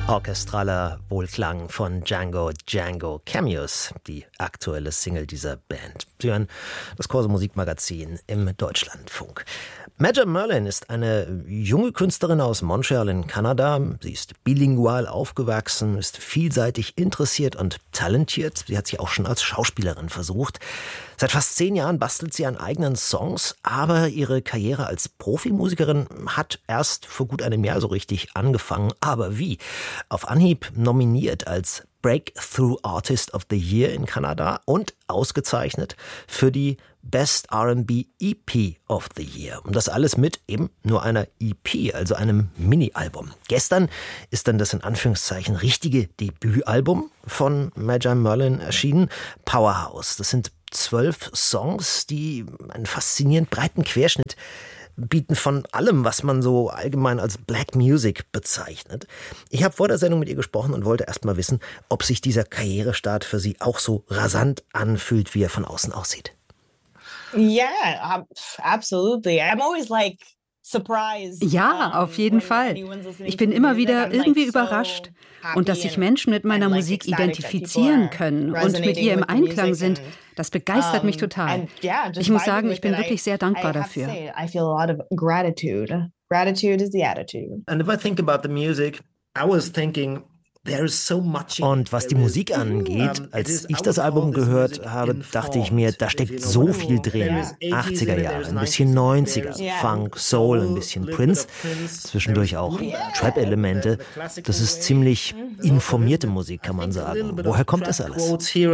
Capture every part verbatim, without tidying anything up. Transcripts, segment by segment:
Orchestraler Wohlklang von Django Django Cameos, die aktuelle Single dieser Band. Sie hören das Corso Musikmagazin im Deutschlandfunk. Maja Merlin ist eine junge Künstlerin aus Montreal in Kanada. Sie ist bilingual aufgewachsen, ist vielseitig interessiert und talentiert. Sie hat sich auch schon als Schauspielerin versucht. Seit fast zehn Jahren bastelt sie an eigenen Songs, aber ihre Karriere als Profimusikerin hat erst vor gut einem Jahr so richtig angefangen. Aber wie? Auf Anhieb nominiert als Breakthrough Artist of the Year in Kanada und ausgezeichnet für die Best R and B E P of the Year. Und das alles mit eben nur einer E P, also einem Mini-Album. Gestern ist dann das in Anführungszeichen richtige Debütalbum von Maja Merlin erschienen, Powerhouse. Das sind zwölf Songs, die einen faszinierend breiten Querschnitt bieten von allem, was man so allgemein als Black Music bezeichnet. Ich habe vor der Sendung mit ihr gesprochen und wollte erst mal wissen, ob sich dieser Karrierestart für sie auch so rasant anfühlt, wie er von außen aussieht. Yeah, absolutely. I'm always like Ja, auf jeden Fall. Ich bin immer wieder irgendwie überrascht. Und dass sich Menschen mit meiner Musik identifizieren können und mit ihr im Einklang sind, das begeistert mich total. Ich muss sagen, ich bin wirklich sehr dankbar dafür. And if I think about the music, I was thinking Und was die Musik angeht, als ich das Album gehört habe, dachte ich mir, da steckt so viel drin. achtziger Jahre, ein bisschen neunziger, Funk, Soul, ein bisschen Prince, zwischendurch auch Trap-Elemente. Das ist ziemlich informierte Musik, kann man sagen. Woher kommt das alles?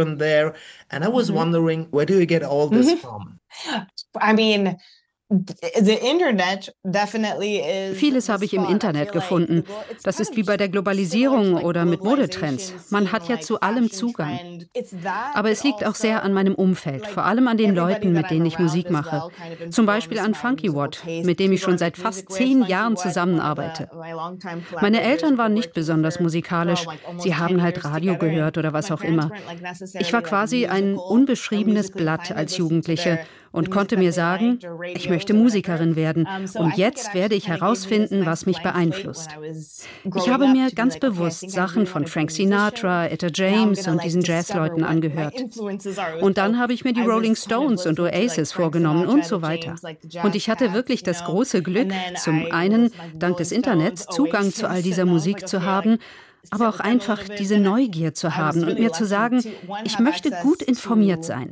I mean, The Internet definitely is Vieles habe ich im Internet gefunden. Das ist wie bei der Globalisierung oder mit Modetrends. Man hat ja zu allem Zugang. Aber es liegt auch sehr an meinem Umfeld, vor allem an den Leuten, mit denen ich Musik mache. Zum Beispiel an Funky Watt, mit dem ich schon seit fast zehn Jahren zusammenarbeite. Meine Eltern waren nicht besonders musikalisch. Sie haben halt Radio gehört oder was auch immer. Ich war quasi ein unbeschriebenes Blatt als Jugendliche und konnte mir sagen, ich möchte Musikerin werden und jetzt werde ich herausfinden, was mich beeinflusst. Ich habe mir ganz bewusst Sachen von Frank Sinatra, Etta James und diesen Jazzleuten angehört. Und dann habe ich mir die Rolling Stones und Oasis vorgenommen und so weiter. Und ich hatte wirklich das große Glück, zum einen dank des Internets Zugang zu all dieser Musik zu haben, aber auch einfach diese Neugier zu haben und mir zu sagen, ich möchte gut informiert sein.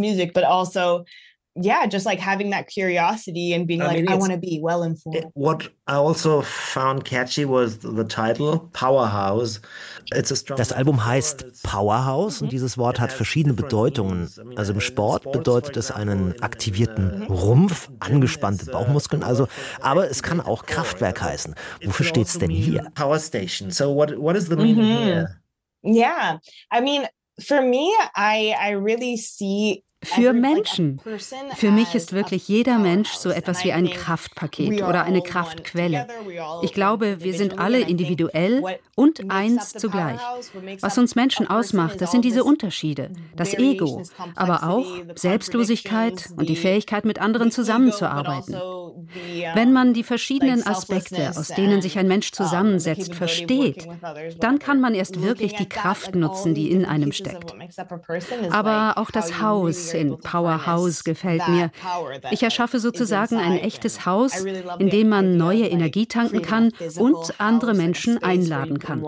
Yeah, just like having that curiosity and being I like, mean, I want to be well informed. What I also found catchy was the title, Powerhouse. Das Album heißt Powerhouse und dieses Wort hat verschiedene Bedeutungen. Also im Sport bedeutet es einen aktivierten Rumpf, angespannte Bauchmuskeln also, aber es kann auch Kraftwerk heißen. Wofür steht es denn hier? Power Station. So what what is the meaning here? Yeah, I mean, for me, I I really see Für Menschen. Für mich ist wirklich jeder Mensch so etwas wie ein Kraftpaket oder eine Kraftquelle. Ich glaube, wir sind alle individuell und eins zugleich. Was uns Menschen ausmacht, das sind diese Unterschiede, das Ego, aber auch Selbstlosigkeit und die Fähigkeit, mit anderen zusammenzuarbeiten. Wenn man die verschiedenen Aspekte, aus denen sich ein Mensch zusammensetzt, versteht, dann kann man erst wirklich die Kraft nutzen, die in einem steckt. Aber auch das Haus in Powerhouse gefällt mir. Ich erschaffe sozusagen ein echtes Haus, in dem man neue Energie tanken kann und andere Menschen einladen kann.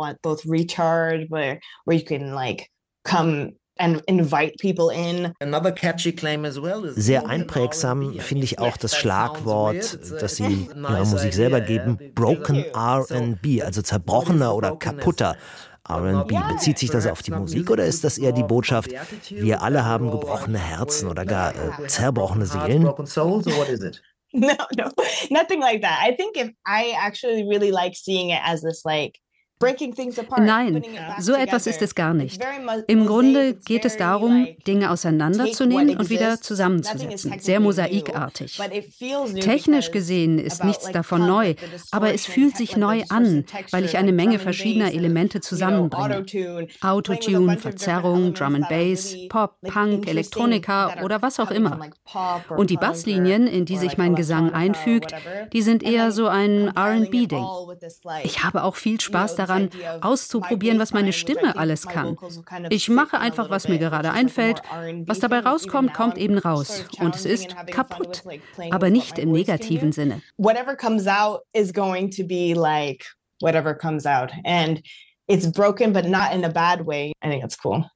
Sehr einprägsam finde ich auch das Schlagwort, das Sie Ihrer Musik selber geben, Broken R and B, also zerbrochener oder kaputter R and B. Bezieht sich das auf die Musik oder ist das eher die Botschaft, wir alle haben gebrochene Herzen oder gar äh, zerbrochene Seelen? No, no, nothing like that. I think if I actually really like seeing it as this like Nein, so etwas ist es gar nicht. Im Grunde geht es darum, Dinge auseinanderzunehmen und wieder zusammenzusetzen, sehr mosaikartig. Technisch gesehen ist nichts davon neu, aber es fühlt sich neu an, weil ich eine Menge verschiedener Elemente zusammenbringe. Autotune, Verzerrung, Drum and Bass, Pop, Punk, Elektronika oder was auch immer. Und die Basslinien, in die sich mein Gesang einfügt, die sind eher so ein R and B-Ding. Ich habe auch viel Spaß daran, daran, auszuprobieren, was meine Stimme alles kann. Ich mache einfach, was mir gerade einfällt. Was dabei rauskommt, kommt eben raus. Und es ist kaputt, aber nicht im negativen Sinne. Whatever comes out is going to be like whatever comes out. And it's broken, but not in a bad way. I think it's cool.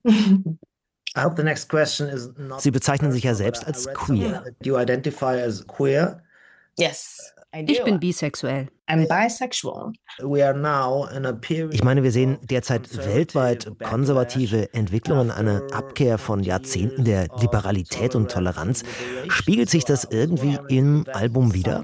Sie bezeichnen sich ja selbst als queer. Do you identify as queer? Yes. Ich bin bisexuell. I'm bisexual. Ich meine, wir sehen derzeit weltweit konservative Entwicklungen, eine Abkehr von Jahrzehnten der Liberalität und Toleranz. Spiegelt sich das irgendwie im Album wider?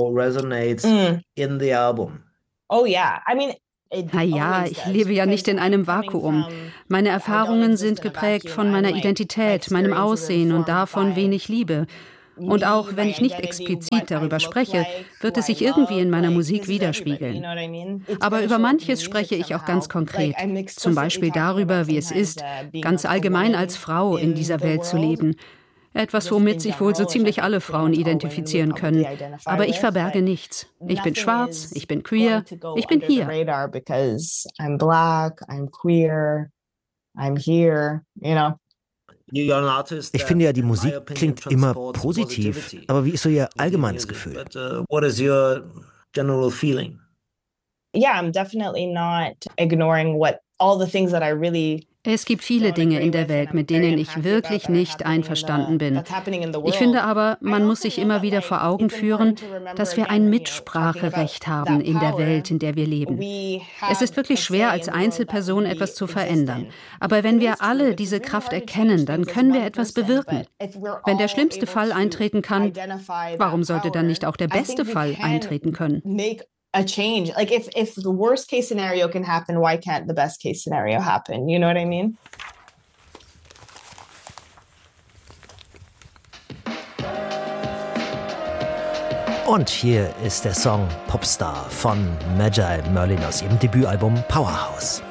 Mm. Oh yeah, I mean, Na ja, ich lebe ja nicht in einem Vakuum. Meine Erfahrungen sind geprägt von meiner Identität, meinem Aussehen und davon, wen ich liebe. Und auch wenn ich nicht explizit darüber spreche, wird es sich irgendwie in meiner Musik widerspiegeln. Aber über manches spreche ich auch ganz konkret. Zum Beispiel darüber, wie es ist, ganz allgemein als Frau in dieser Welt zu leben. Etwas, womit sich wohl so ziemlich alle Frauen identifizieren können. Aber ich verberge nichts. Ich bin schwarz, ich bin queer, ich bin hier. I'm black, I'm queer, I'm here, you know. Ich finde ja, die Musik klingt immer positiv, aber wie ist so Ihr allgemeines Gefühl? Yeah, I'm definitely not ignoring what all the things that I really Es gibt viele Dinge in der Welt, mit denen ich wirklich nicht einverstanden bin. Ich finde aber, man muss sich immer wieder vor Augen führen, dass wir ein Mitspracherecht haben in der Welt, in der wir leben. Es ist wirklich schwer, als Einzelperson etwas zu verändern. Aber wenn wir alle diese Kraft erkennen, dann können wir etwas bewirken. Wenn der schlimmste Fall eintreten kann, warum sollte dann nicht auch der beste Fall eintreten können? A change. Like if if the worst case scenario can happen, why can't the best case scenario happen? You know what I mean? Und hier ist der Song Popstar von Magi Merlin aus ihrem Debütalbum Powerhouse.